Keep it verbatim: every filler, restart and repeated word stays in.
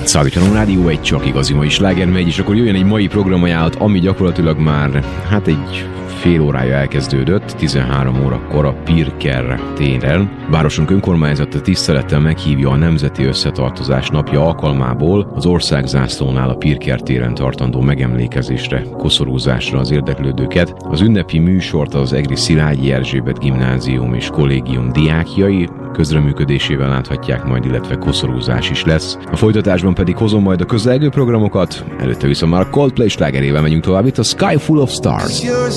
Szállítanom rádió, egy csak igazi mai sláger megy, és akkor jöjjön egy mai programajánlat, ami gyakorlatilag már hát egy fél órája elkezdődött, tizenhárom órakor a Pirker téren. Városunk önkormányzata tisztelettel meghívja a Nemzeti Összetartozás napja alkalmából az országzászlónál a Pirker téren tartandó megemlékezésre, koszorúzásra az érdeklődőket. Az ünnepi műsort az egri Szilágyi Erzsébet Gimnázium és Kollégium diákjai közreműködésével láthatják majd, illetve koszorúzás is lesz. A folytatásban pedig hozom majd a közelgő programokat, előtte viszont már a Coldplay slágerével megyünk tovább, itt a Sky Full of Stars.